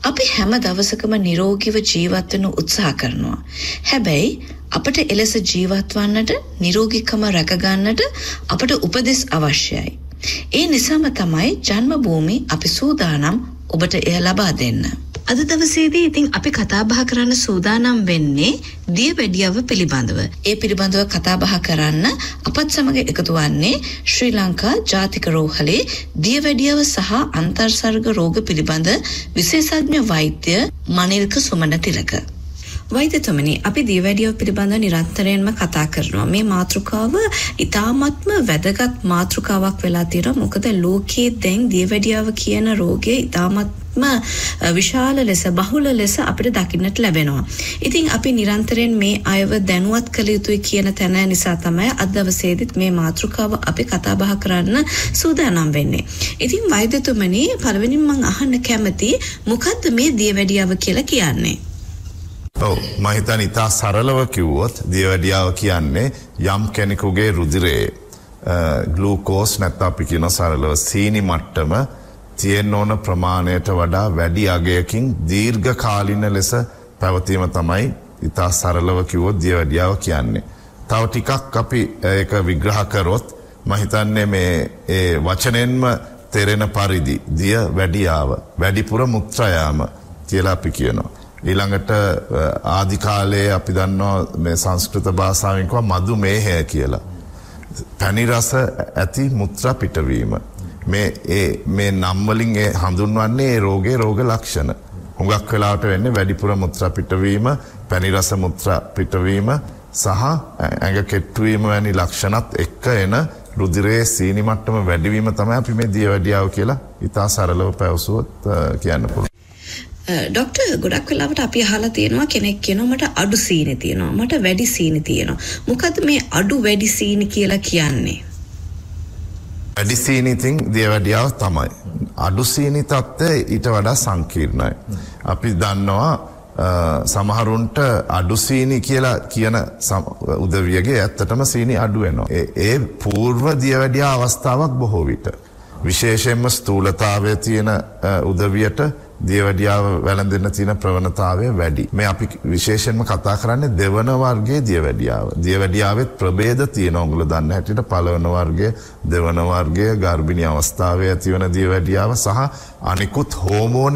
අපි හැම දවසකම නිරෝගීව ජීවත් වෙන්න උත්සාහ කරනවා. හැබැයි අපට එලෙස ජීවත් වන්නට නිරෝගීකම රැක ගන්නට අපට උපදෙස් අවශ්‍යයි. ඒ නිසාම තමයි ජන්මභූමි අපි සූදානම් ඔබට එය ලබා දෙන්න. අද දවසේදී ඉතින් අපි කතා බහ කරන්න සූදානම් වෙන්නේ දියවැඩියාව පිළිබඳව. ඒ පිළිබඳව කතා බහ කරන්න අපත් සමග එකතු වන්නේ ශ්‍රී ලංකා ජාතික රෝහලේ දියවැඩියාව සහ අන්තර්සර්ග රෝග පිළිබඳ විශේෂඥ වෛද්‍ය මනිල්ක සුමන තිලක. වෛද්‍යතුමනි, අපි දියවැඩියාව පිළිබඳව නිරන්තරයෙන්ම කතා කරනවා. මේ මාතෘකාව ඉතාමත්ම වැදගත් මාතෘකාවක් වෙලා තියෙනවා. මොකද ලෝකයේ දැන් දියවැඩියාව කියන රෝගය ඉතාමත්ම විශාල ලෙස බහුල ලෙස අපිට දකින්නට ලැබෙනවා. ඉතින් අපි නිරන්තරයෙන් මේ අයව දැනුවත් කළ යුතුයි කියන තැන නිසා තමයි අද දවසේදීත් මේ මාතෘකාව අපි කතා බහ කරන්න සූදානම් වෙන්නේ. ඉතින් වෛද්‍යතුමනි, පළවෙනිම මම අහන්න කැමති මොකද්ද මේ දියවැඩියාව කියලා කියන්නේ? මම හිතන්නේ ඉතා සරලව කිව්වොත් දියවැඩියාව කියන්නේ යම් කෙනෙකුගේ රුධිරයේ ග්ලූකෝස් නැත්නම් අපි කියන සරලව සීනි මට්ටම තියෙන ඕන ප්‍රමාණයට වඩා වැඩි අගයකින් දීර්ඝ කාලින ලෙස පැවතීම තමයි ඉතා සරලව කිව්වොත් දියවැඩියාව කියන්නේ. තව ටිකක් අපි ඒක විග්‍රහ කරොත් මම හිතන්නේ මේ ඒ වචනෙන්ම තේරෙන පරිදි දියවැඩියාව වැඩිපුර මුත්‍රා යාම කියලා අපි කියනවා. ඊළඟට ආදි කාලයේ අපි දන්නවා මේ සංස්කෘත භාෂාවෙන් කියව මදුමේහය කියලා. පැණි රස ඇති මුත්‍රා පිටවීම. මේ නම් වලින් හඳුන්වන්නේ ඒ රෝගේ රෝග ලක්ෂණ. හුඟක් වෙලාවට වෙන්නේ වැඩිපුර මුත්‍රා පිටවීම, පැණි රස මුත්‍රා පිටවීම සහ ඇඟ කෙට්ටු වීම වැනි ලක්ෂණත් එක්ක එන රුධිරයේ සීනි මට්ටම වැඩිවීම තමයි අපි මේ දියවැඩියාව කියලා ඉතා සරලව පැවසුවොත් කියන්න පුළුවන්. ඩොක්ටර්, ගොඩක් වෙලාවට අපි අහලා තියෙනවා කෙනෙක් කියනවා මට අඩු සීනි තියෙනවා, මට වැඩි සීනි තියෙනවා. මොකද්ද මේ අඩු වැඩි සීනි කියලා කියන්නේ? වැඩි සීනි ඉතින් දියවැඩියාව තමයි. අඩු සීනි තත්ත්වය ඊට වඩා සංකීර්ණයි. අපි දන්නවා සමහරුන්ට අඩු සීනි කියලා කියන උදවියගේ ඇත්තටම සීනි අඩු වෙනවා. ඒ పూర్ව දියවැඩියා අවස්ථාවක් බොහෝ විට. විශේෂයෙන්ම ස්ථූලතාවය තියෙන උදවියට දියවැඩියාව වැළඳෙන්න තියෙන ප්‍රවණතාවය වැඩි. මේ අපි විශේෂයෙන්ම කතා කරන්නේ දෙවන වර්ගයේ දියවැඩියාව. දියවැඩියාවෙත් ප්‍රභේද තියෙනවා. ඔයගොල්ලෝ දන්න හැටියට පළවන වර්ගය, දෙවන වර්ගය, ගර්භිණී අවස්ථාවේ ඇතිවන දියවැඩියාව සහ අනිකුත් හෝමෝන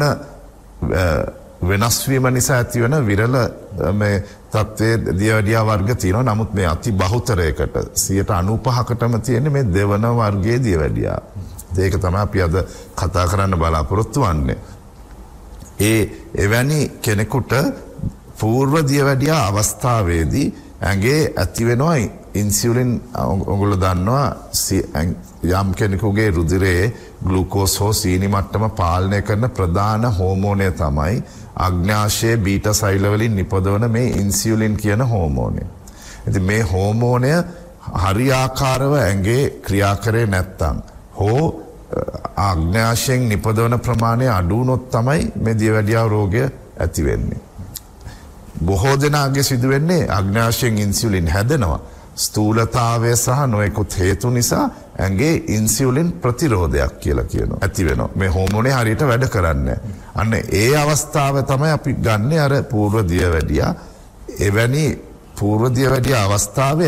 වෙනස් වීම නිසා ඇතිවන විරල මේ තත්ත්වයේ දියවැඩියා වර්ග තියෙනවා. නමුත් මේ අති බහුතරයකට 95%කටම තියෙන්නේ මේ දෙවන වර්ගයේ දියවැඩියාව. ඒක තමයි අපි අද කතා කරන්න බලාපොරොත්තු වෙන්නේ. එවැනි කෙනෙකුට పూర్ව දියවැඩියා අවස්ථාවේදී ඇඟේ ඇති වෙනවා ඉන්සියුලින්. ඔයගොල්ලෝ දන්නවා යම් කෙනෙකුගේ රුධිරයේ ග්ලූකෝස් හෝ සීනි මට්ටම පාලනය කරන ප්‍රධාන හෝමෝනය තමයි අග්න්‍යාශයේ බීටා සෛල වලින් නිපදවන මේ ඉන්සියුලින් කියන හෝමෝනය. ඉතින් මේ හෝමෝනය හරියාකාරව ඇඟේ ක්‍රියා කරේ නැත්නම් හෝ අග්න්‍යාශයෙන් නිපදවන ප්‍රමාණය අඩු වුණොත් තමයි මේ දියවැඩියාව රෝගය ඇති වෙන්නේ. බොහෝ දෙනාගේ සිදු වෙන්නේ අග්න්‍යාශයෙන් ඉන්සියුලින් හැදෙනවා. ස්ථූලතාවය සහ නොයෙකුත් හේතු නිසා ඇඟේ ඉන්සියුලින් ප්‍රතිරෝධයක් කියලා කියනවා ඇති වෙනවා. මේ හෝමෝනේ හරියට වැඩ කරන්නේ. අන්න ඒ අවස්ථාව තමයි අපි ගන්නෙ අර పూర్ව දියවැඩියා. එවැනි పూర్ව දියවැඩියා අවස්ථාවේ